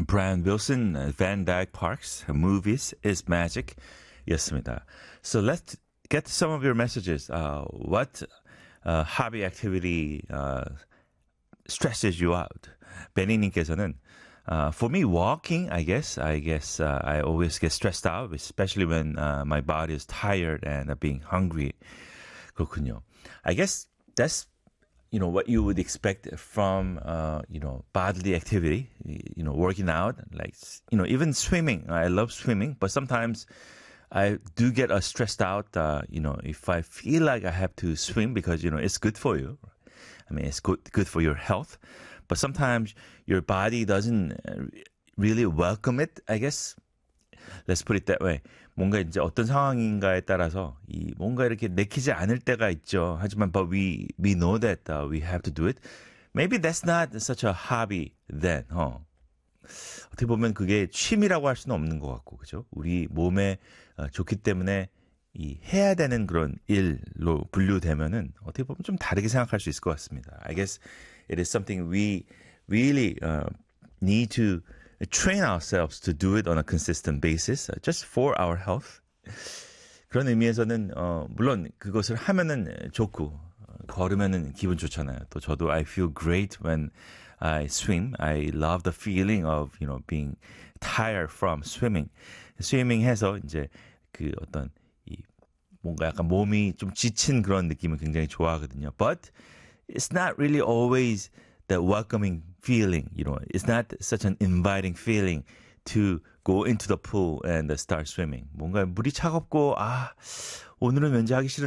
Brian Wilson, Van Dyke Parks, Movies is Magic 였습니다. So let's get some of your messages. What hobby activity stresses you out? 베니님께서는 for me, walking, I guess I always get stressed out, especially when my body is tired and being hungry. 그렇군요. I guess that's what you would expect from bodily activity, working out, like even swimming. I love swimming, but sometimes I do get stressed out. If I feel like I have to swim because it's good for you. I mean, it's good for your health. But sometimes your body doesn't really welcome it, I guess. Let's put it that way. 뭔가 이제 어떤 상황인가에 따라서 뭔가 이렇게 내키지 않을 때가 있죠. 하지만 but we know that we have to do it. Maybe that's not such a hobby then. 어떻게 보면 그게 취미라고 할 수는 없는 것 같고, 그죠? 우리 몸에 좋기 때문에 해야 되는 그런 일로 분류되면은 어떻게 보면 좀 다르게 생각할 수 있을 것 같습니다. I guess it is something we really need to train ourselves to do it on a consistent basis, just for our health. 그런 의미에서는 물론 그것을 하면은 좋고 걸으면은 기분 좋잖아요. 또 저도 I feel great when I swim. I love the feeling of being tired from swimming. 스위밍해서 이제 그 어떤 뭔가 약간 몸이 좀 지친 그런 느낌을 굉장히 좋아하거든요. But it's not really always the welcoming feeling, it's not such an inviting feeling to go into the pool and start swimming. 뭔가 물이 차갑고 오늘은 왠지 하기 싫은